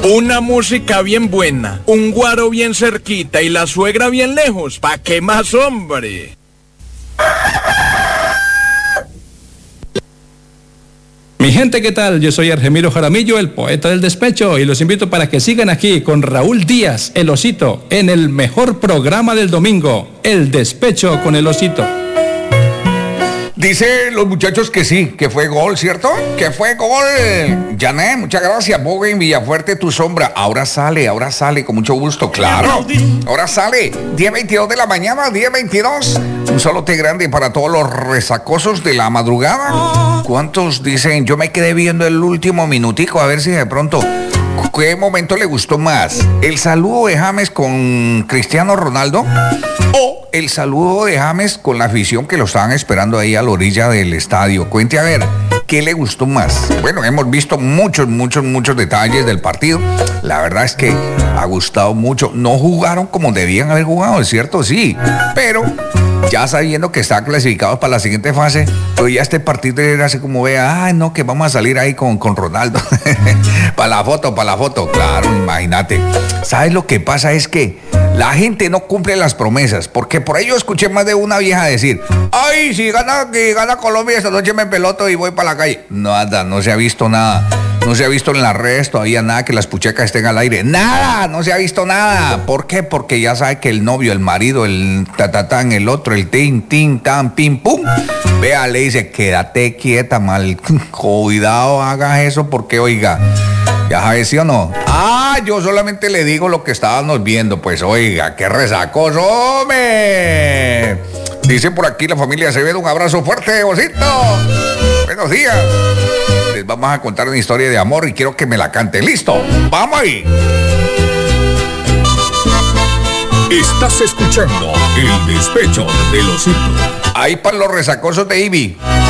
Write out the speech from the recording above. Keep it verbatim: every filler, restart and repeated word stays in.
Una música bien buena, un guaro bien cerquita y la suegra bien lejos. ¿Pa' qué más, hombre? Mi gente, ¿qué tal? Yo soy Argemiro Jaramillo, el poeta del despecho, y los invito para que sigan aquí con Raúl Díaz, el Osito, en el mejor programa del domingo, El Despecho con el Osito. Dice los muchachos que sí, que fue gol, ¿cierto? Que fue gol. Jané, muchas gracias. Bogue en Villafuerte, tu sombra. Ahora sale, ahora sale, con mucho gusto, claro. Ahora sale, diez veintidós de la mañana, diez veintidós. Un salote grande para todos los resacosos de la madrugada. ¿Cuántos dicen? Yo me quedé viendo el último minutico, a ver si de pronto... ¿Qué momento le gustó más? ¿El saludo de James con Cristiano Ronaldo? ¿O el saludo de James con la afición que lo estaban esperando ahí a la orilla del estadio? Cuente a ver, ¿qué le gustó más? Bueno, hemos visto muchos, muchos, muchos detalles del partido. La verdad es que ha gustado mucho. No jugaron como debían haber jugado, es cierto, sí. Pero ya sabiendo que están clasificados para la siguiente fase, pues ya este partido era así como vea, ay no, que vamos a salir ahí con, con Ronaldo. Para la foto, para la foto, claro, imagínate. ¿Sabes lo que pasa? Es que la gente no cumple las promesas, porque por ello escuché más de una vieja decir, ay, si gana, que gana Colombia esta noche me peloto y voy para la calle. Nada, no se ha visto nada. No se ha visto en las redes todavía nada que las puchecas estén al aire. Nada, no se ha visto nada. ¿Por qué? Porque ya sabe que el novio, el marido, el tatatán, el otro, el tin, tin, tan, pim, pum. Vea, le dice, quédate quieta, mal. Cuidado, hagas eso porque, oiga, ya sabes, ¿sí o no? Ah, yo solamente le digo lo que estábamos viendo. Pues, oiga, qué resacoso, hombre. Dice por aquí la familia Acevedo, un abrazo fuerte, Osito. Buenos días. Les vamos a contar una historia de amor y quiero que me la cante. ¿Listo? ¡Vamos ahí! Estás escuchando El Despecho del Osito. Ahí para los resacosos de Ivy.